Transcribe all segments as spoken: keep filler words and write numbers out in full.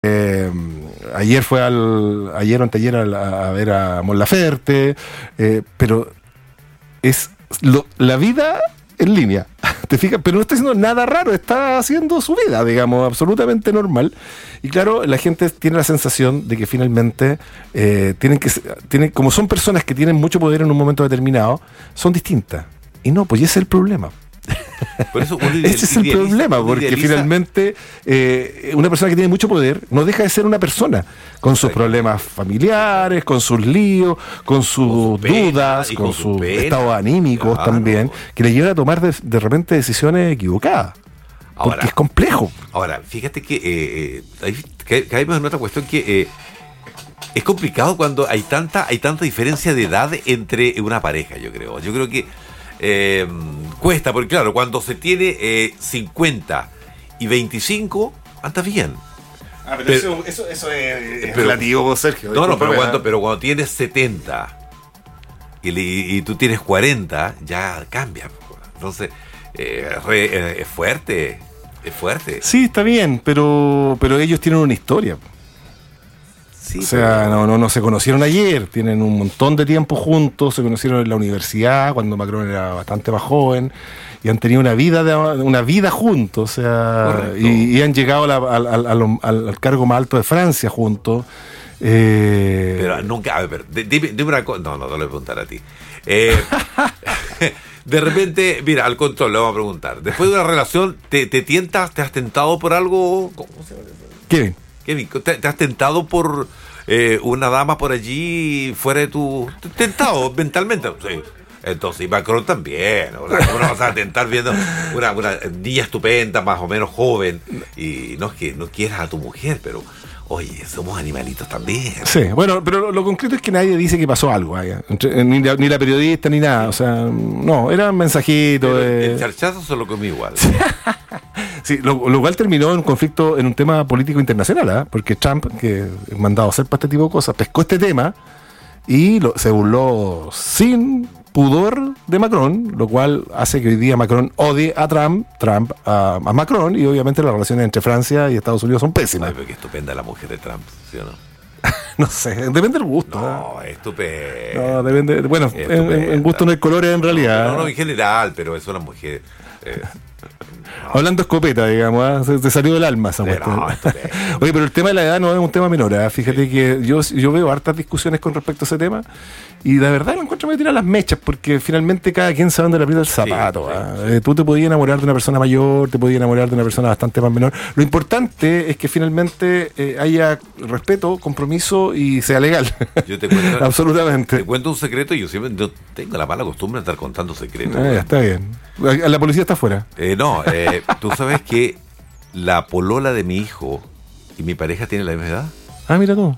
Eh, ayer fue al. Ayer o anteayer a, a ver a Mon Laferte. Eh, pero es lo, la vida en línea. ¿Te fijas? Pero no está haciendo nada raro, está haciendo su vida, digamos, absolutamente normal. Y claro, la gente tiene la sensación de que finalmente eh, tienen que. Tienen, como son personas que tienen mucho poder en un momento determinado, son distintas. Y no, pues ese es el problema. Por eso ese es el problema, porque idealiza. finalmente eh, una persona que tiene mucho poder no deja de ser una persona, con sus problemas familiares, con sus líos, con sus con su dudas, con, con sus su estados anímicos claro. también, que le lleva a tomar de, de repente decisiones equivocadas. Ahora, porque es complejo. Ahora, fíjate que eh, eh, caemos en otra cuestión que eh, es complicado cuando hay tanta hay tanta diferencia de edad entre una pareja, yo creo. Yo creo que Eh, cuesta, porque claro, cuando se tiene eh, cincuenta y veinticinco, anda bien. Ah, pero, pero eso, eso, eso es, es pero, relativo, Sergio. No, no, pero cuando, pero cuando tienes setenta y, y, y tú tienes cuarenta, ya cambia. Entonces, eh, re, eh, es fuerte, es fuerte. Sí, está bien, pero, pero ellos tienen una historia. Sí, o sea, pero... no, no, no se conocieron ayer, tienen un montón de tiempo juntos, se conocieron en la universidad cuando Macron era bastante más joven y han tenido una vida de, una vida juntos, o sea, y, y han llegado a la, a, a, a lo, al, al cargo más alto de Francia juntos. Eh... Pero nunca, a ver, dime, dime una cosa, no, no, no le voy a preguntar a ti. Eh, de repente, mira, al control le vamos a preguntar, después de una relación, ¿te, te tientas, te has tentado por algo? ¿Cómo se llama? ¿Qué? Kevin, ¿te, te has tentado por eh, una dama por allí fuera de tu... tentado mentalmente? Sí. Entonces, y Macron también. ¿Cómo no vas a tentar viendo una, una niña estupenda, más o menos joven? Y no es que no quieras a tu mujer, pero... Oye, somos animalitos también. Sí, bueno, pero lo, lo concreto es que nadie dice que pasó algo ahí, entre, ni, la, ni la periodista ni nada, o sea, no, eran mensajitos. De... El charchazo se lo comí igual. Sí, lo, lo cual terminó en un conflicto, en un tema político internacional, ¿eh? Porque Trump, que es mandado a hacer para este tipo de cosas, pescó este tema y lo, se burló sin pudor de Macron, lo cual hace que hoy día Macron odie a Trump, Trump a, a Macron, y obviamente las relaciones entre Francia y Estados Unidos son pésimas. Ay, pero qué estupenda la mujer de Trump, ¿sí o no? No sé, depende del gusto. No, ¿eh? estupendo. No, depende, bueno, en, en gusto no hay colores en realidad. No, no, no, en general, pero es una mujer... Eh, No. Hablando escopeta, digamos, ¿eh? Se, se salió del alma esa cuestión. No, Oye, pero el tema de la edad no es un tema menor, ¿eh? Fíjate sí. que yo, yo veo hartas discusiones con respecto a ese tema y de verdad lo encuentro me tirar las mechas porque finalmente cada quien sabe dónde le aprieta el zapato. Sí, sí, sí. Eh, tú te podías enamorar de una persona mayor, te podías enamorar de una persona bastante más menor. Lo importante es que finalmente eh, haya respeto, compromiso y sea legal. Yo te cuento, absolutamente. Te cuento un secreto y yo siempre yo tengo la mala costumbre de estar contando secretos. Eh, está bien. La, la policía está afuera. Eh, no, eh, tú sabes que la polola de mi hijo y mi pareja tienen la misma edad. Ah, mira tú.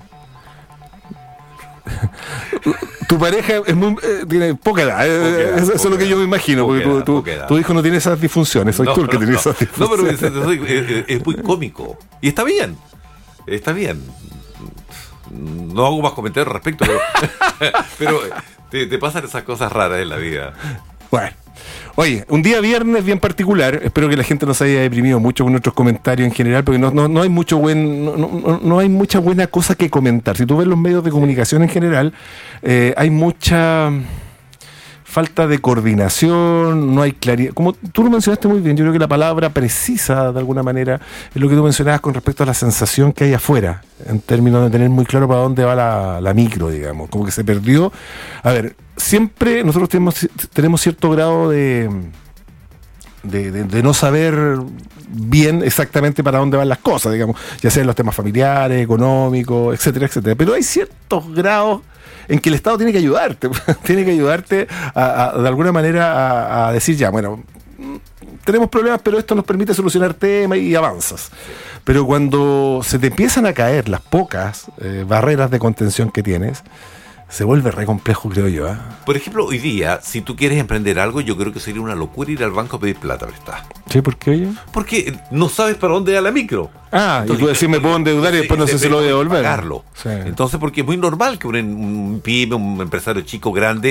Tu pareja es muy, eh, tiene poca edad, eh, poca edad eso, eso es lo que yo me imagino, porque edad, tu, tu, tu hijo no tiene esas disfunciones, soy no, tú el que no, tiene no. esas disfunciones. No, pero es, es, es muy cómico y está bien, está bien. No hago más comentarios al respecto, pero, pero te, te pasan esas cosas raras en la vida. Bueno. Oye, un día viernes bien particular, espero que la gente no se haya deprimido mucho con nuestros comentarios en general, porque no, no, no hay mucho buen, no, no, no hay mucha buena cosa que comentar. Si tú ves los medios de comunicación en general, eh, hay mucha falta de coordinación, no hay claridad. Como tú lo mencionaste muy bien, yo creo que la palabra precisa de alguna manera es lo que tú mencionabas con respecto a la sensación que hay afuera, en términos de tener muy claro para dónde va la, la micro, digamos, como que se perdió. A ver, siempre nosotros tenemos, tenemos cierto grado de, de, de, de no saber bien exactamente para dónde van las cosas, digamos, ya sea en los temas familiares, económicos, etcétera, etcétera. Pero hay ciertos grados en que el Estado tiene que ayudarte, tiene que ayudarte a, a, de alguna manera a, a decir ya, bueno, tenemos problemas, pero esto nos permite solucionar temas y avanzas. Pero cuando se te empiezan a caer las pocas eh, barreras de contención que tienes, se vuelve re complejo, creo yo. ¿eh? Por ejemplo, hoy día, si tú quieres emprender algo, yo creo que sería una locura ir al banco a pedir plata prestada. ¿Sí? ¿Por qué, oye? Porque no sabes para dónde va la micro. Ah, entonces, y tú decís, me puedo endeudar y después no sé si lo voy a devolver. Pagarlo. Sí. Entonces, porque es muy normal que un, un pyme, un empresario chico, grande,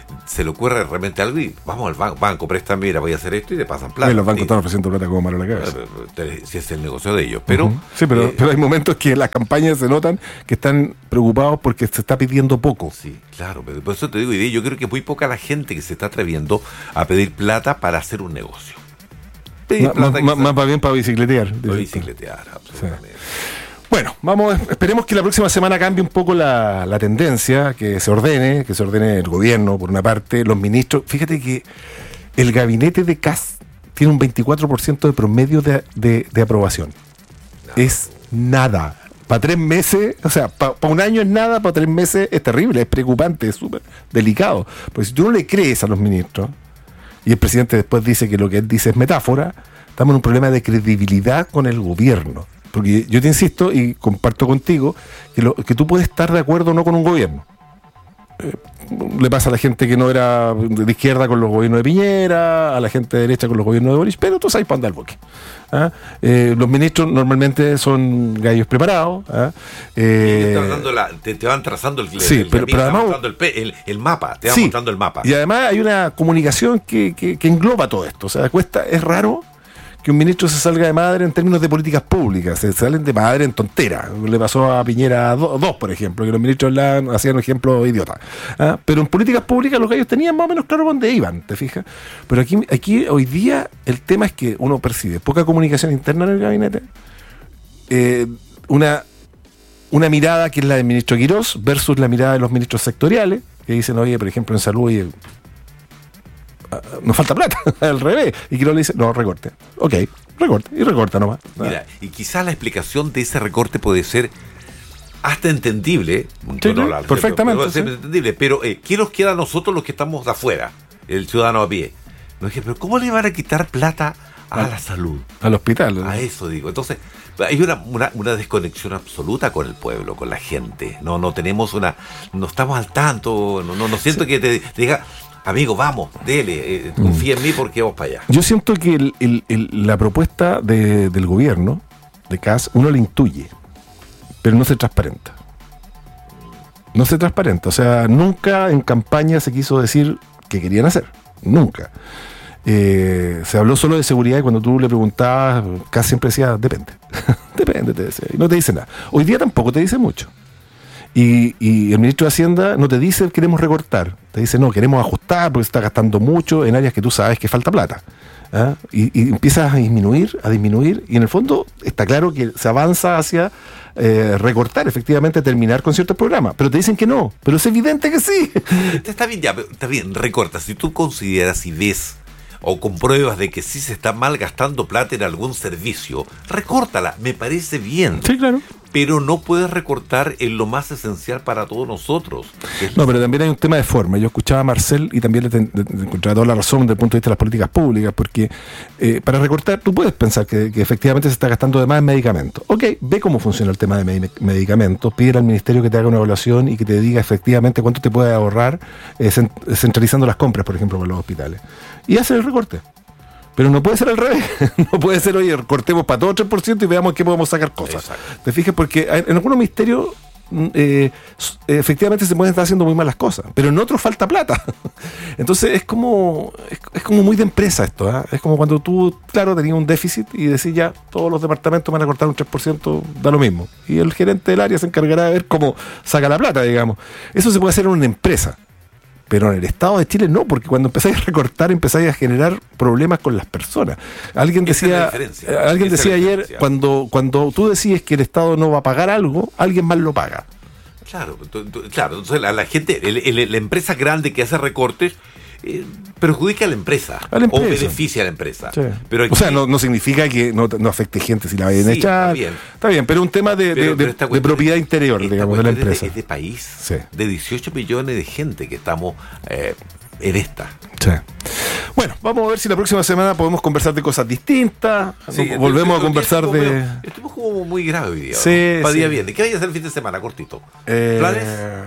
se le ocurre realmente algo y vamos al banco, banco, préstame, mira, voy a hacer esto y te pasan plata. Y los bancos están ofreciendo plata como malo a la cabeza. Si es el negocio de ellos. Pero, uh-huh. Sí, pero, eh, pero hay momentos que en las campañas se notan que están preocupados porque se está pidiendo poco. Sí, claro, pero por eso te digo, y yo creo que muy poca la gente que se está atreviendo a pedir plata para hacer un negocio. Pedir plata más, más, más va bien para bicicletear. Para bicicletear, absolutamente. Sí. Bueno, vamos, esperemos que la próxima semana cambie un poco la, la tendencia, que se ordene, que se ordene el gobierno, por una parte, los ministros. Fíjate que el gabinete de Kast tiene un veinticuatro por ciento de promedio de, de, de aprobación. No. Es nada. Para tres meses, o sea, para pa un año es nada, para tres meses es terrible, es preocupante, es súper delicado. Porque si tú no le crees a los ministros, y el presidente después dice que lo que él dice es metáfora, estamos en un problema de credibilidad con el gobierno. Porque yo te insisto y comparto contigo que, lo, que tú puedes estar de acuerdo o no con un gobierno. Eh, le pasa a la gente que no era de izquierda con los gobiernos de Piñera, a la gente de derecha con los gobiernos de Boris, pero tú sabes para andar el boque. ¿Ah? Eh, los ministros normalmente son gallos preparados. ¿Ah? Eh, te, van la, te, te van trazando el, sí, el, pero, el, pero además, el, el, el mapa, te van sí, mostrando el mapa. Y además hay una comunicación que, que, que engloba todo esto. O sea, cuesta, es raro que un ministro se salga de madre en términos de políticas públicas, se salen de madre en tontera. Le pasó a Piñera dos, por ejemplo, que los ministros la, hacían un ejemplo idiota. ¿Ah? Pero en políticas públicas los gallos tenían más o menos claro dónde iban, ¿te fijas? Pero aquí, aquí hoy día el tema es que uno percibe poca comunicación interna en el gabinete, eh, una, una mirada que es la del ministro Quirós versus la mirada de los ministros sectoriales, que dicen, oye, por ejemplo, en salud, oye, nos falta plata, al revés. Y Quirós le dice, no, recorte. Ok, recorte, y recorta nomás. Mira, y quizás la explicación de ese recorte puede ser hasta entendible. Sí, no, no, perfectamente. Puede ser sí. entendible, pero eh, ¿qué nos queda a nosotros los que estamos de afuera? El ciudadano a pie. Nos dije, pero ¿cómo le van a quitar plata a ah, la salud? Al hospital. ¿No? A eso digo. Entonces, hay una, una, una desconexión absoluta con el pueblo, con la gente. No, no tenemos una, no estamos al tanto, no, no, no siento sí. que te, te diga, amigo, vamos, dele, eh, confía en mí porque vamos para allá. Yo siento que el, el, el, la propuesta de, del gobierno, de Kast, uno la intuye, pero no se transparenta. No se transparenta. O sea, nunca en campaña se quiso decir qué querían hacer. Nunca. Eh, se habló solo de seguridad y cuando tú le preguntabas, Kast siempre decía, depende. Depende, te decía. Y no te dice nada. Hoy día tampoco te dice mucho. Y, y el ministro de Hacienda no te dice queremos recortar, te dice no, queremos ajustar porque se está gastando mucho en áreas que tú sabes que falta plata. ¿Ah? Y, y empiezas a disminuir, a disminuir, y en el fondo está claro que se avanza hacia eh, recortar, efectivamente, terminar con ciertos programas. Pero te dicen que no, pero es evidente que sí. Está bien, ya, está bien, recorta. Si tú consideras y ves o compruebas de que sí se está mal gastando plata en algún servicio, recórtala, me parece bien. Sí, claro. Pero no puedes recortar en lo más esencial para todos nosotros. No, pero también hay un tema de forma. Yo escuchaba a Marcel y también le, ten, le, le encontraba toda la razón desde el punto de vista de las políticas públicas, porque eh, para recortar tú puedes pensar que, que efectivamente se está gastando de más en medicamentos. Ok, ve cómo funciona el tema de me- medicamentos, pide al ministerio que te haga una evaluación y que te diga efectivamente cuánto te puede ahorrar eh, centralizando las compras, por ejemplo, para los hospitales. Y hace el recorte. Pero no puede ser al revés. No puede ser, oye, cortemos para todo tres por ciento y veamos qué podemos sacar cosas. Exacto. ¿Te fijas? Porque en algunos ministerios eh, efectivamente se pueden estar haciendo muy malas cosas, pero en otros falta plata. Entonces es como es, es como muy de empresa esto. ¿eh? Es como cuando tú, claro, tenías un déficit y decís ya, todos los departamentos van a cortar un tres por ciento, da lo mismo. Y el gerente del área se encargará de ver cómo saca la plata, digamos. Eso se puede hacer en una empresa. Pero en el Estado de Chile no, porque cuando empezáis a recortar empezáis a generar problemas con las personas. Alguien decía, alguien decía ayer, cuando, cuando tú decides que el Estado no va a pagar algo, alguien más lo paga. Claro, claro. Entonces la, la gente, el, el, la empresa grande que hace recortes eh, perjudica a la empresa, a la empresa o beneficia a la empresa. Sí. Pero aquí, o sea, no, no significa que no, no afecte gente si la vayan a sí, echar. Está bien. Está bien, pero un tema de, pero, de, pero de, de propiedad interior, digamos, de la empresa. Es de, es de país, sí. De dieciocho millones de gente que estamos eh, en esta. Sí. Bueno, vamos a ver si la próxima semana podemos conversar de cosas distintas. Sí, no, volvemos a conversar estuvo de. Medio, estuvo como muy grave hoy día. Sí, ¿no? Para sí. día bien. ¿Qué vayas a hacer el fin de semana, cortito? Eh... ¿Planes?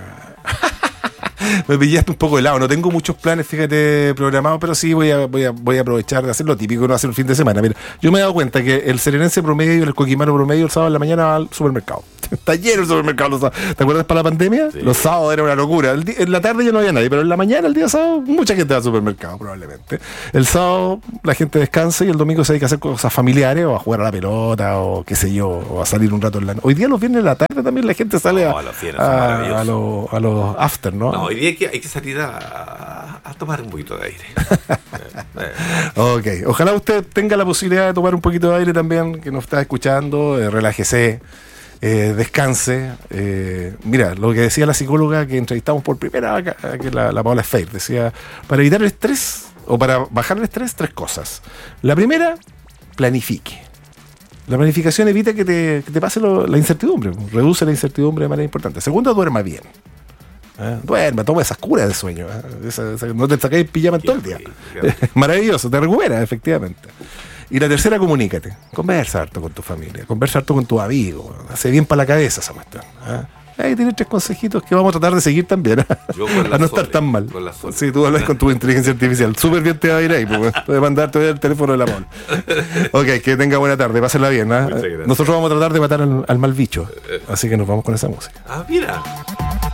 Me pillaste un poco helado, no tengo muchos planes, fíjate, programados, pero sí voy a, voy a, voy a aprovechar de hacer lo típico, no hacer un fin de semana. Mira, yo me he dado cuenta que el serenense promedio y el coquimano promedio el sábado en la mañana va al supermercado. Está lleno el supermercado los sábados. ¿Te acuerdas para la pandemia? Sí. Los sábados era una locura. El di- en la tarde ya no había nadie, pero en la mañana, el día sábado, mucha gente va al supermercado probablemente. El sábado la gente descansa y el domingo se dedica a hacer cosas familiares o a jugar a la pelota o qué sé yo, o a salir un rato en la noche. Hoy día los viernes en la tarde también la gente sale No, a, los viernes son a, maravillosos. a los, a los after, ¿no? No, hoy día hay que, hay que salir a, a tomar un poquito de aire. eh, eh. Ok, ojalá usted tenga la posibilidad de tomar un poquito de aire también, que nos está escuchando, eh, relájese, eh, descanse. Eh, mira, lo que decía la psicóloga que entrevistamos por primera vez, que la, la Paola Feir, decía, para evitar el estrés o para bajar el estrés, tres cosas. La primera, planifique. La planificación evita que te, que te pase lo, la incertidumbre, reduce la incertidumbre de manera importante. Segunda, duerma bien. ¿Eh? Duerma, toma esas curas de sueño. ¿Eh? Esa, esa, no te sacáis pijama todo el día. Maravilloso, te recupera, efectivamente. Y la tercera, comunícate. Conversa harto con tu familia, conversa harto con tus amigos. Hace bien para la cabeza esa cuestión. ¿Eh? Ahí tienes tres consejitos que vamos a tratar de seguir también. ¿Eh? Yo con la a no estar Sole, tan mal. con la Sole. Sí, tú hablas con tu inteligencia artificial. Súper bien te va a ir ahí. Pues, puedes mandarte el teléfono de la Paul. Ok, que tenga buena tarde, pásenla bien. ¿Eh? Nosotros vamos a tratar de matar al, al mal bicho. Así que nos vamos con esa música. Ah, mira.